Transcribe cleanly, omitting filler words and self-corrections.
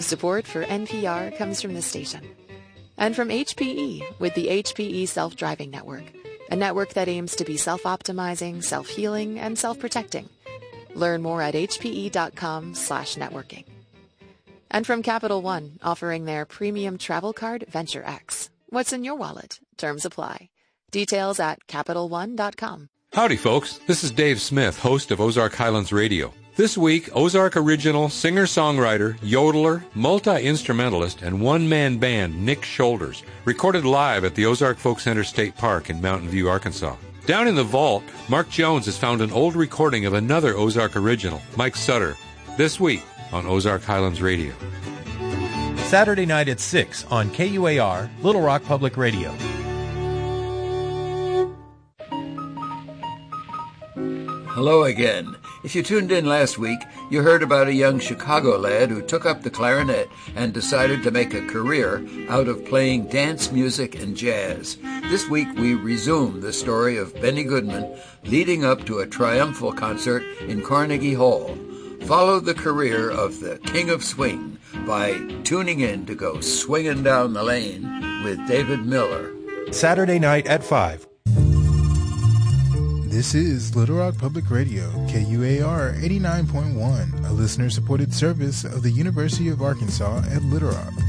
Support for NPR comes from this station. And from HPE with the HPE Self-Driving Network, a network that aims to be self-optimizing, self-healing, and self-protecting. Learn more at hpe.com/networking. And from Capital One, offering their premium travel card, Venture X. What's in your wallet? Terms apply. Details at CapitalOne.com. Howdy, folks. This is Dave Smith, host of Ozark Highlands Radio. This week, Ozark original, singer-songwriter, yodeler, multi-instrumentalist, and one-man band Nick Shoulders recorded live at the Ozark Folk Center State Park in Mountain View, Arkansas. Down in the vault, Mark Jones has found an old recording of another Ozark original, Mike Sutter, this week on Ozark Highlands Radio. Saturday night at 6 on KUAR, Little Rock Public Radio. Hello again. If you tuned in last week, you heard about a young Chicago lad who took up the clarinet and decided to make a career out of playing dance music and jazz. This week we resume the story of Benny Goodman leading up to a triumphal concert in Carnegie Hall. Follow the career of the King of Swing by tuning in to go swinging down the lane with David Miller. Saturday night at 5. This is Little Rock Public Radio, KUAR 89.1, a listener-supported service of the University of Arkansas at Little Rock.